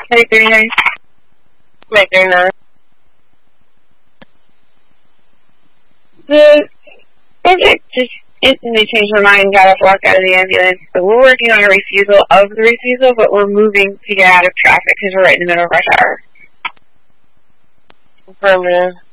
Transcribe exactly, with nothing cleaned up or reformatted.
Hey, thirty-nine. Wait, thirty-nine. The subject just instantly changed her mind and got up, walked out of the ambulance. So we're working on a refusal of the refusal, but we're moving to get out of traffic because we're right in the middle of rush hour. Affirmative.